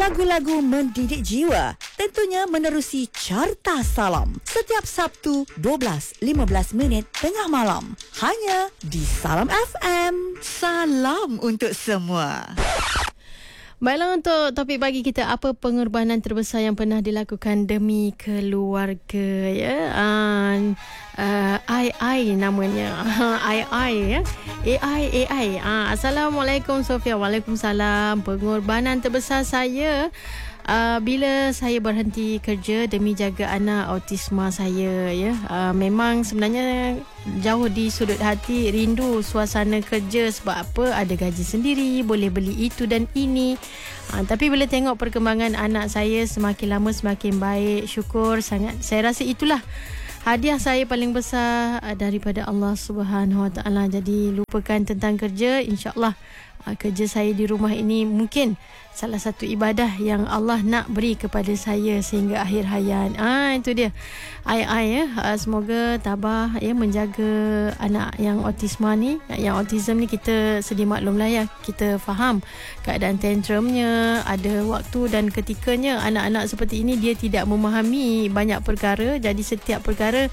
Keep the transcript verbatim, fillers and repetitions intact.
lagu-lagu mendidik jiwa, tentunya menerusi Carta Salam setiap Sabtu dua belas lima belas minit tengah malam, hanya di Salam F M. Salam untuk semua. Baiklah, untuk topik pagi kita, apa pengorbanan terbesar yang pernah dilakukan demi keluarga, ya. Uh, uh, I I namanya. I I ya. A I A I. Uh, Assalamualaikum Sofia. Waalaikumsalam. Pengorbanan terbesar saya Uh, bila saya berhenti kerja demi jaga anak autisma saya, ya. Uh, memang sebenarnya jauh di sudut hati rindu suasana kerja, sebab apa, ada gaji sendiri, boleh beli itu dan ini. Uh, tapi bila tengok perkembangan anak saya semakin lama semakin baik, syukur sangat. Saya rasa itulah hadiah saya paling besar uh, daripada Allah Subhanahu Wa Taala. Jadi lupakan tentang kerja, insya-Allah uh, kerja saya di rumah ini mungkin salah satu ibadah yang Allah nak beri kepada saya sehingga akhir hayat. Ah, itu dia. Ai-ai ya. Uh, semoga tabah ya menjaga anak yang autisma ni, yang autism ni. Kita sedia maklum lah ya. Kita faham keadaan tantrumnya, ada waktu dan ketikanya. Anak-anak seperti ini dia tidak memahami banyak perkara. Jadi setiap perkara